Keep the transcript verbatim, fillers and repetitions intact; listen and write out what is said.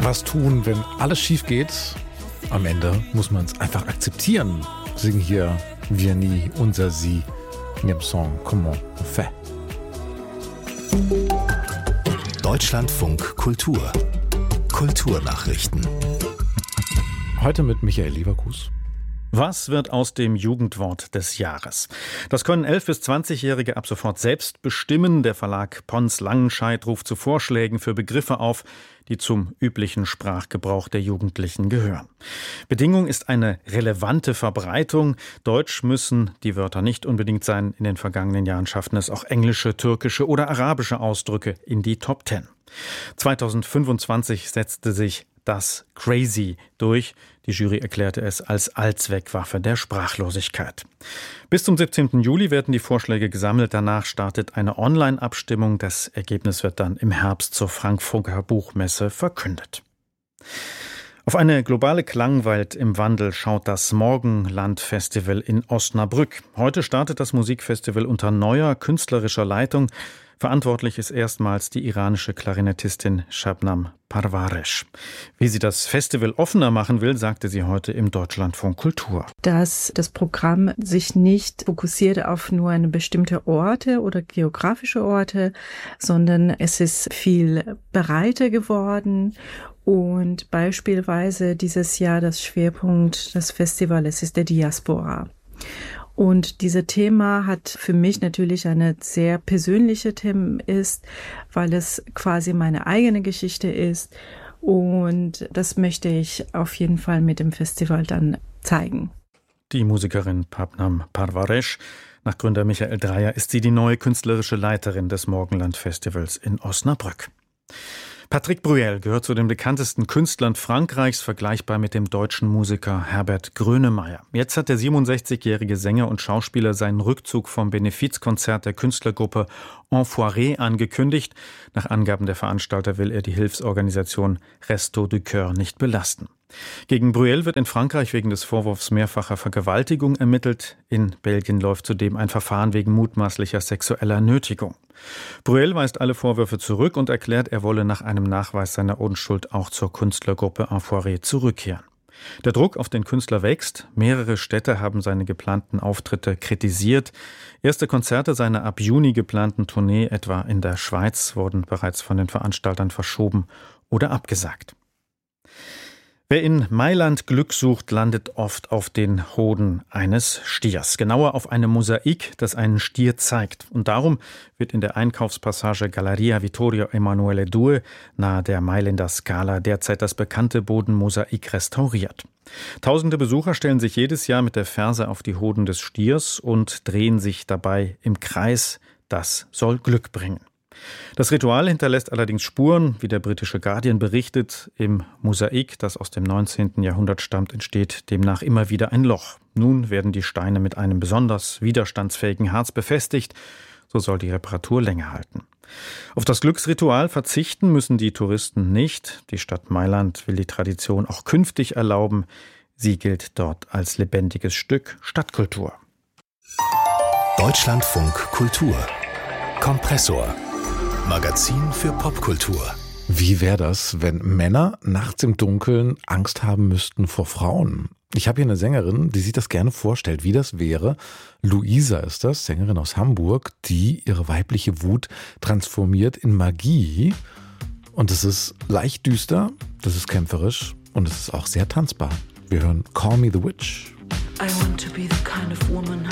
Was tun, wenn alles schief geht? Am Ende muss man es einfach akzeptieren. Singen hier Vianney, unser Sie in dem Song Comment on fait. Deutschlandfunk Kultur. Kulturnachrichten. Heute mit Michael Leverkus. Was wird aus dem Jugendwort des Jahres? Das können elf- bis zwanzigjährige ab sofort selbst bestimmen. Der Verlag Pons Langenscheidt ruft zu Vorschlägen für Begriffe auf, die zum üblichen Sprachgebrauch der Jugendlichen gehören. Bedingung ist eine relevante Verbreitung. Deutsch müssen die Wörter nicht unbedingt sein. In den vergangenen Jahren schafften es auch englische, türkische oder arabische Ausdrücke in die Top Ten. zweitausendfünfundzwanzig setzte sich das Crazy durch. Die Jury erklärte es als Allzweckwaffe der Sprachlosigkeit. Bis zum siebzehnten Juli werden die Vorschläge gesammelt. Danach startet eine Online-Abstimmung. Das Ergebnis wird dann im Herbst zur Frankfurter Buchmesse verkündet. Auf eine globale Klangwelt im Wandel schaut das Morgenland-Festival in Osnabrück. Heute startet das Musikfestival unter neuer künstlerischer Leitung. Verantwortlich ist erstmals die iranische Klarinettistin Shabnam Parvaresh. Wie sie das Festival offener machen will, sagte sie heute im Deutschlandfunk Kultur. Dass das Programm sich nicht fokussiert auf nur eine bestimmte Orte oder geografische Orte, sondern es ist viel breiter geworden. Und beispielsweise dieses Jahr das Schwerpunkt des Festivals ist der Diaspora. Und dieses Thema hat für mich natürlich eine sehr persönliche Thema ist, weil es quasi meine eigene Geschichte ist. Und das möchte ich auf jeden Fall mit dem Festival dann zeigen. Die Musikerin Shabnam Parvaresh. Nach Gründer Michael Dreyer ist sie die neue künstlerische Leiterin des Morgenland-Festivals in Osnabrück. Patrick Bruel gehört zu den bekanntesten Künstlern Frankreichs, vergleichbar mit dem deutschen Musiker Herbert Grönemeyer. Jetzt hat der siebenundsechzigjährige Sänger und Schauspieler seinen Rückzug vom Benefizkonzert der Künstlergruppe Enfoiré angekündigt. Nach Angaben der Veranstalter will er die Hilfsorganisation Restos du Cœur nicht belasten. Gegen Bruel wird in Frankreich wegen des Vorwurfs mehrfacher Vergewaltigung ermittelt. In Belgien läuft zudem ein Verfahren wegen mutmaßlicher sexueller Nötigung. Bruel weist alle Vorwürfe zurück und erklärt, er wolle nach einem Nachweis seiner Unschuld auch zur Künstlergruppe Enfoiré zurückkehren. Der Druck auf den Künstler wächst. Mehrere Städte haben seine geplanten Auftritte kritisiert. Erste Konzerte seiner ab Juni geplanten Tournee, etwa in der Schweiz, wurden bereits von den Veranstaltern verschoben oder abgesagt. Wer in Mailand Glück sucht, landet oft auf den Hoden eines Stiers. Genauer auf einem Mosaik, das einen Stier zeigt. Und darum wird in der Einkaufspassage Galleria Vittorio Emanuele zwei nahe der Mailänder Scala derzeit das bekannte Bodenmosaik restauriert. Tausende Besucher stellen sich jedes Jahr mit der Ferse auf die Hoden des Stiers und drehen sich dabei im Kreis. Das soll Glück bringen. Das Ritual hinterlässt allerdings Spuren, wie der britische Guardian berichtet. Im Mosaik, das aus dem neunzehnten Jahrhundert stammt, entsteht demnach immer wieder ein Loch. Nun werden die Steine mit einem besonders widerstandsfähigen Harz befestigt. So soll die Reparatur länger halten. Auf das Glücksritual verzichten müssen die Touristen nicht. Die Stadt Mailand will die Tradition auch künftig erlauben. Sie gilt dort als lebendiges Stück Stadtkultur. Deutschlandfunk Kultur. Kompressor. Magazin für Popkultur. Wie wäre das, wenn Männer nachts im Dunkeln Angst haben müssten vor Frauen? Ich habe hier eine Sängerin, die sich das gerne vorstellt, wie das wäre. Luisa ist das, Sängerin aus Hamburg, die ihre weibliche Wut transformiert in Magie. Und es ist leicht düster, das ist kämpferisch und es ist auch sehr tanzbar. Wir hören Call Me the Witch. I want to be the kind of woman